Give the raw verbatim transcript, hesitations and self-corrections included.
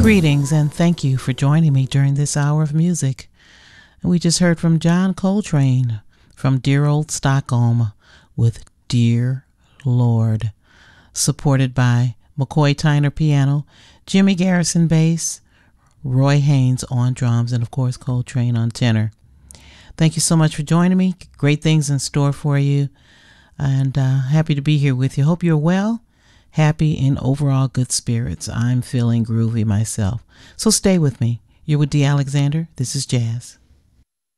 Greetings and thank you for joining me during this hour of music. And we just heard from John Coltrane from dear old Stockholm with Dear Lord, supported by McCoy Tyner piano, Jimmy Garrison bass, Roy Haynes on drums, and of course Coltrane on tenor. Thank you so much for joining me. Great things in store for you, and uh, happy to be here with you. Hope you're well, happy, in overall good spirits. I'm feeling groovy myself. So stay with me. You're with Dee Alexander. This is Jazz.